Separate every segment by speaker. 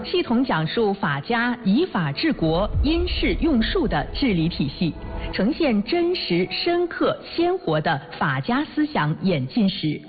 Speaker 1: 系统讲述法家以法治国、因势用术的治理体系，呈现真实、深刻、鲜活的法家思想演进史。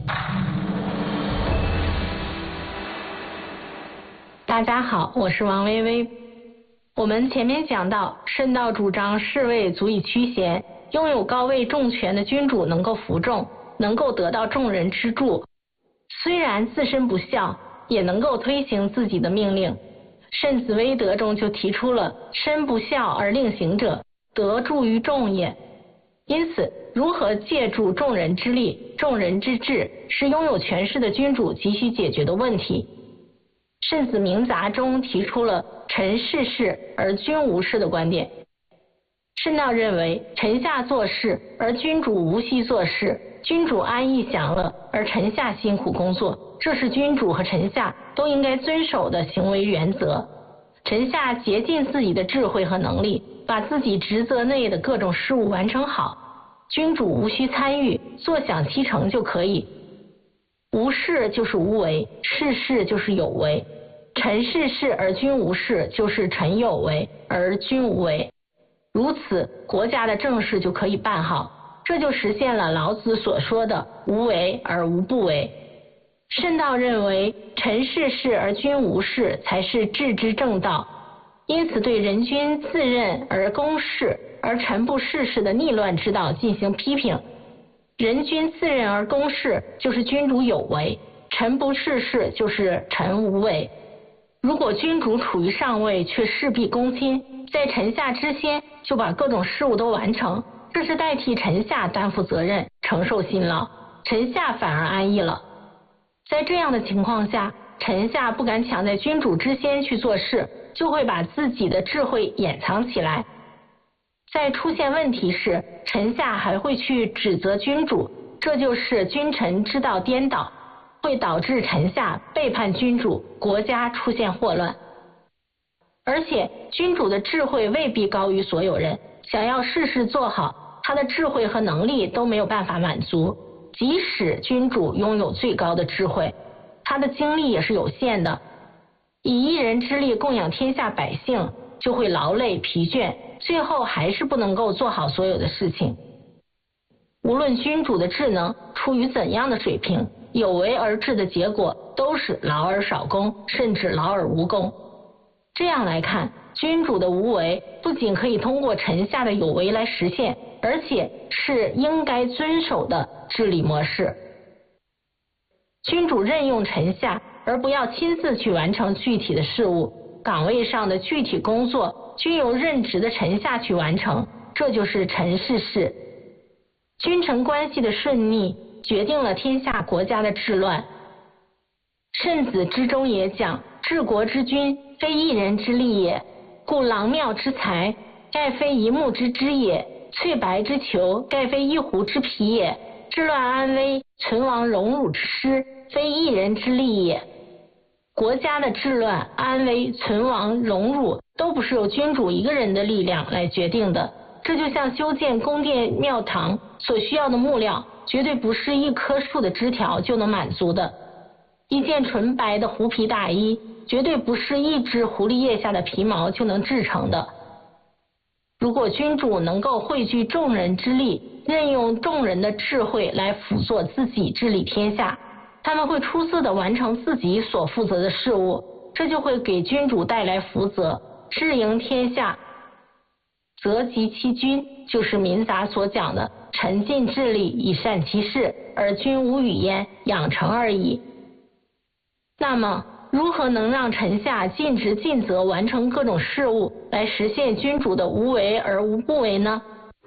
Speaker 2: 大家好，我是王薇薇。我们前面讲到，慎道主张士位足以屈贤，拥有高位重权的君主能够服众，能够得到众人之助，虽然自身不孝，也能够推行自己的命令。慎子威德中就提出了身不孝而令行者，得助于众也。因此，如何借助众人之力、众人之智，是拥有权势的君主急需解决的问题。慎子明杂中提出了臣事事而君无事的观点。慎道认为，臣下做事而君主无息做事，君主安逸享乐而臣下辛苦工作，这是君主和臣下都应该遵守的行为原则。臣下竭尽自己的智慧和能力，把自己职责内的各种事务完成好，君主无需参与，坐享其成就可以。无事就是无为，事事就是有为。臣事事而君无事，就是臣有为而君无为。如此，国家的政事就可以办好，这就实现了老子所说的无为而无不为。慎道认为，臣事事而君无事才是治之正道，因此对人君自任而公事，而臣不事事的逆乱之道进行批评。人君自任而公事，就是君主有为；臣不事事，就是臣无为。如果君主处于上位，却事必躬亲，在臣下之先就把各种事务都完成，这是代替臣下担负责任、承受辛劳，臣下反而安逸了。在这样的情况下，臣下不敢抢在君主之先去做事，就会把自己的智慧掩藏起来。在出现问题时，臣下还会去指责君主，这就是君臣之道颠倒，会导致臣下背叛君主，国家出现祸乱。而且君主的智慧未必高于所有人，想要事事做好，他的智慧和能力都没有办法满足。即使君主拥有最高的智慧，他的精力也是有限的，以一人之力供养天下百姓，就会劳累疲倦，最后还是不能够做好所有的事情。无论君主的智能处于怎样的水平，有为而治的结果都是劳而少功，甚至劳而无功。这样来看，君主的无为不仅可以通过臣下的有为来实现，而且是应该遵守的治理模式。君主任用臣下，而不要亲自去完成具体的事务，岗位上的具体工作均由任职的臣下去完成，这就是臣事事。君臣关系的顺逆决定了天下国家的治乱。慎子之中也讲，治国之君，非一人之力也，故郎庙之财，盖非一木之枝也；翠白之裘，盖非一狐之皮也。治乱安危，存亡荣辱之师，非一人之力也。国家的治乱、安危、存亡、荣辱，都不是由君主一个人的力量来决定的。这就像修建宫殿庙堂所需要的木料，绝对不是一棵树的枝条就能满足的。一件纯白的狐皮大衣，绝对不是一只狐狸腋下的皮毛就能制成的。如果君主能够汇聚众人之力，任用众人的智慧来辅佐自己治理天下，他们会出色地完成自己所负责的事务，这就会给君主带来福泽，治营天下，则及其君，就是民杂所讲的臣尽治理，以善其事，而君无与焉，养成而已。那么如何能让臣下尽职尽责完成各种事务，来实现君主的无为而无不为呢？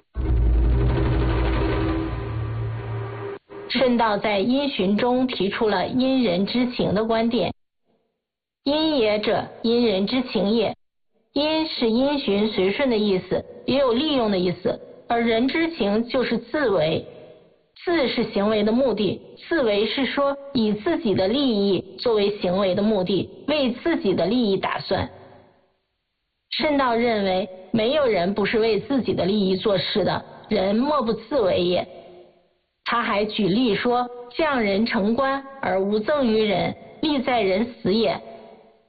Speaker 2: 慎道在因循中提出了因人之情的观点。因也者，因人之情也。因是因循随顺的意思，也有利用的意思，而人之情就是自为。自是行为的目的，自为是说以自己的利益作为行为的目的，为自己的利益打算。慎道认为，没有人不是为自己的利益做事的，人莫不自为也。他还举例说，匠人成官而无赠于人，利在人死也。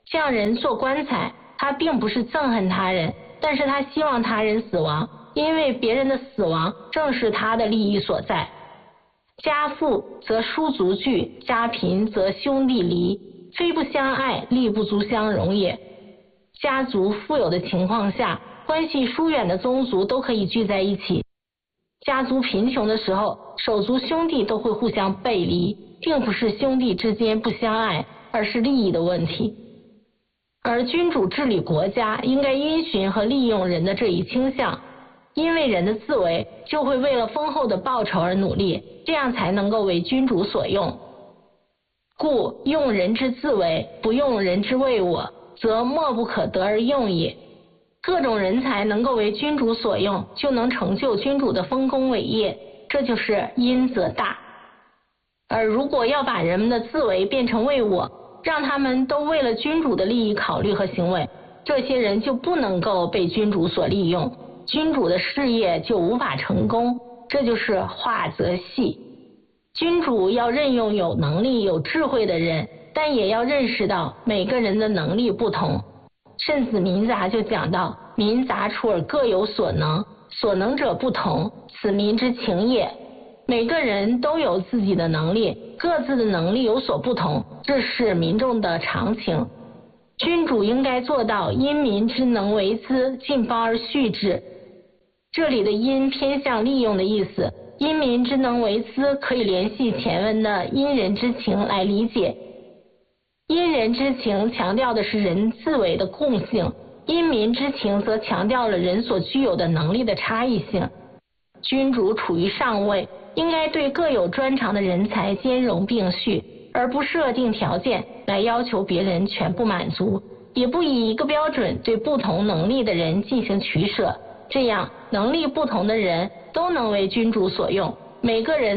Speaker 2: 像人做棺材，他并不是憎恨他人，但是他希望他人死亡，因为别人的死亡正是他的利益所在。家富则叔族聚，家贫则兄弟离，非不相爱，力不足相容也。家族富有的情况下，关系疏远的宗族都可以聚在一起；家族贫穷的时候，手足兄弟都会互相背离，并不是兄弟之间不相爱，而是利益的问题。而君主治理国家应该因循和利用人的这一倾向，因为人的自为就会为了丰厚的报酬而努力，这样才能够为君主所用。故用人之自为，不用人之为我，则莫不可得而用也。各种人才能够为君主所用，就能成就君主的丰功伟业，这就是因则大。而如果要把人们的自为变成为我，让他们都为了君主的利益考虑和行为，这些人就不能够被君主所利用，君主的事业就无法成功，这就是化则细。君主要任用有能力有智慧的人，但也要认识到每个人的能力不同。慎子民杂就讲到，民杂处而各有所能，所能者不同，此民之情也。每个人都有自己的能力，各自的能力有所不同，这是民众的常情。君主应该做到因民之能为资，尽邦而恤之。这里的因偏向利用的意思，因民之能为资可以联系前文的因人之情来理解。因人之情强调的是人自为的共性，因民之情则强调了人所具有的能力的差异性。君主处于上位，应该对各有专长的人才兼容并蓄，而不设定条件来要求别人全部满足，也不以一个标准对不同能力的人进行取舍，这样能力不同的人都能为君主所用，每个人